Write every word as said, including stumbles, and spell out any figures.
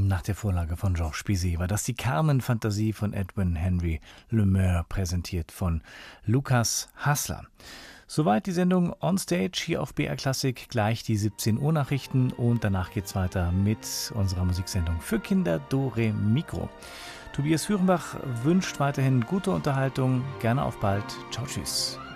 nach der Vorlage von Georges Bizet war das die Carmen-Fantasie von Edwin Henry Lemeur, präsentiert von Lukas Haßler. Soweit die Sendung On Stage hier auf B R Klassik, gleich die siebzehn Uhr Nachrichten und danach geht's weiter mit unserer Musiksendung für Kinder Dore Mikro. Tobias Führenbach wünscht weiterhin gute Unterhaltung, gerne auf bald. Ciao, tschüss.